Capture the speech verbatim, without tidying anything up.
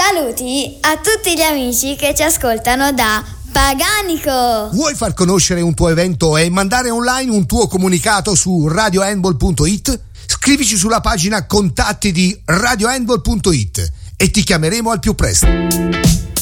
Saluti a tutti gli amici che ci ascoltano da Paganico. Vuoi far conoscere un tuo evento e mandare online un tuo comunicato su radio handball punto it? Scrivici sulla pagina contatti di radio handball punto it e ti chiameremo al più presto.